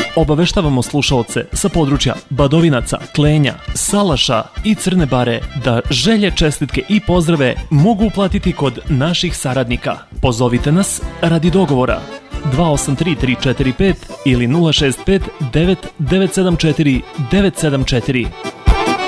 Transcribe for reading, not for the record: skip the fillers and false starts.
Obaveštavamo slušaoce sa područja Badovinaca, Klenja, Salaša i Crne Bare da želje, čestitke i pozdrave mogu uplatiti kod naših saradnika. Pozovite nas radi dogovora 283 345 ili 065 9974 974.